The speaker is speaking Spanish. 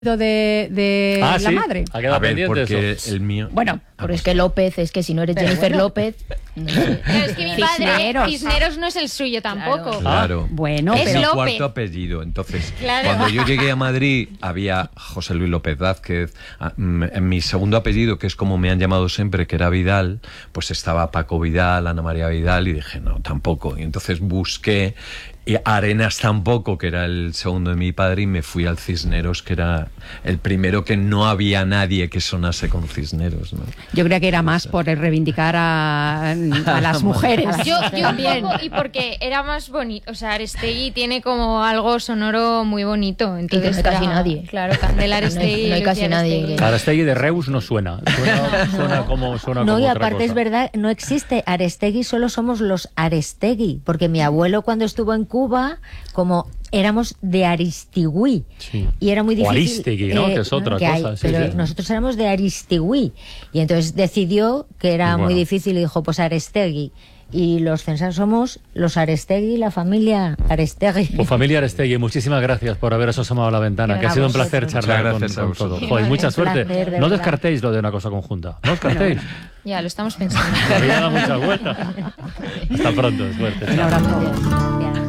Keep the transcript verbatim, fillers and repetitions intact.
de, de ah, la ¿sí? madre. Ha quedado a ver, pendiente porque eso. el mío... Bueno, Ah, pero pues es que López, es que si no eres Pero Jennifer bueno. López... No sé. Claro, es que mi padre, Cisneros. Cisneros no es el suyo tampoco. Claro. Bueno, Es es pero... mi López. cuarto apellido. Entonces, Claro. cuando yo llegué a Madrid, había José Luis López Vázquez. Ah, mm, En mi segundo apellido, que es como me han llamado siempre, que era Vidal, pues estaba Paco Vidal, Ana María Vidal, y dije, no, tampoco. Y entonces busqué, y Arenas tampoco, que era el segundo de mi padre, y me fui al Cisneros, que era el primero que no había nadie que sonase con Cisneros, ¿no? Yo creía que era más por el reivindicar a, a las mujeres. Yo, yo un También. poco, y porque era más bonito, o sea, Arestegui tiene como algo sonoro muy bonito. Entonces Y que no hay casi era- nadie. Claro, Candela Arestegui. No hay- no hay Lucía casi nadie Arestegui. que- Arestegui de Reus no suena. Suena, suena como, suena No, como y otra aparte cosa. es verdad, no existe Arestegui, solo somos los Arestegui, porque mi abuelo cuando estuvo en Cuba, como éramos de Aristigüí, Sí. y era muy O difícil... Arístegui, ¿no? Que es otra hay, cosa, sí, pero sí. nosotros éramos de Aristigüí, y entonces decidió que era Y bueno. muy difícil y dijo, pues Arestegui. Y los censados somos los Arestegui, la familia Arestegui. Pues familia Arestegui, muchísimas gracias por haber asomado a la ventana, que ha sido un placer vosotros. charlar Muchas con, gracias a con vosotros. todo. Joder, mucha Un suerte. placer, de No verdad. descartéis lo de una cosa conjunta. No descartéis. Ya, lo estamos pensando. La vida da muchas vueltas. Hasta pronto, suerte. Un chao. abrazo. Ya.